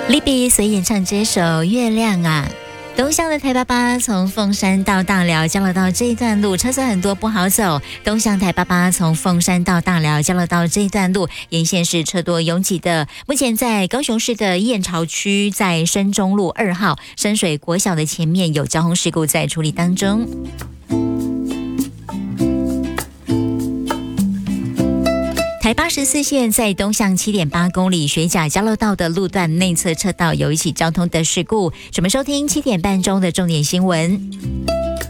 Libby 所演唱这首《月亮啊》。东向的台88从凤山到大寮交流道这一段路车色很多不好走，东向台88从凤山到大寮交流道这一段路沿线是车多拥挤的。目前在高雄市的燕巢区，在深中路2号深水国小的前面有交通事故在处理当中。台84线在东向 7.8 公里水甲交流道的路段内侧车道有一起交通的事故。准备收听7点半钟的重点新闻。